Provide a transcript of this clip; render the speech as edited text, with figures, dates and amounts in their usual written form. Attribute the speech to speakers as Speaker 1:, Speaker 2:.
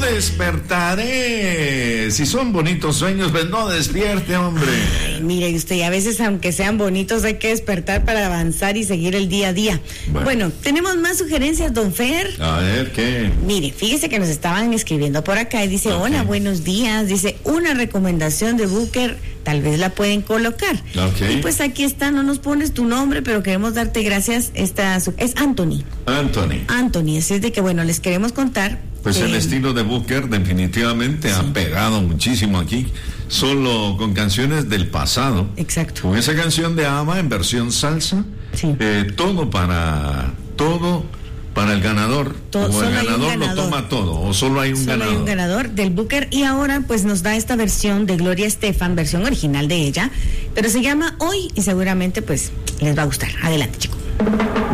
Speaker 1: despertaré. Si son bonitos sueños, pues no despierte, hombre.
Speaker 2: Ay, mire usted, a veces aunque sean bonitos hay que despertar para avanzar y seguir el día a día. Bueno, tenemos más sugerencias, don Fer.
Speaker 1: A ver, ¿qué?
Speaker 2: Mire, fíjese que nos estaban escribiendo por acá y dice, hola, buenos días. Dice, una recomendación de Booker, tal vez la pueden colocar. Y pues aquí está, no nos pones tu nombre, pero queremos darte gracias. Es Anthony. Anthony, así es de que bueno, les queremos contar.
Speaker 1: Pues el estilo de Booker definitivamente ha pegado muchísimo aquí, solo con canciones del pasado.
Speaker 2: Exacto.
Speaker 1: Con esa canción de ABBA en versión salsa, todo para el ganador. O el ganador lo toma todo, o solo hay un ganador.
Speaker 2: Solo hay un ganador del Booker, y ahora pues nos da esta versión de Gloria Estefan, versión original de ella, pero se llama Hoy y seguramente pues les va a gustar. Adelante, chicos.